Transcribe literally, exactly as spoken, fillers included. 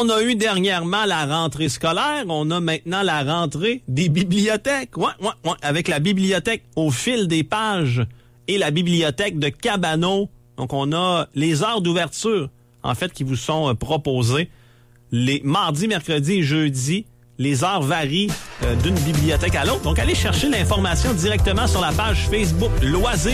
on a eu dernièrement la rentrée scolaire, on a maintenant la rentrée des bibliothèques. Ouais, ouais, ouais. Avec la bibliothèque au fil des pages et la bibliothèque de Cabano. Donc, on a les heures d'ouverture, en fait, qui vous sont proposées. Les mardis, mercredis et jeudis, les heures varient euh, d'une bibliothèque à l'autre. Donc, allez chercher l'information directement sur la page Facebook Loisirs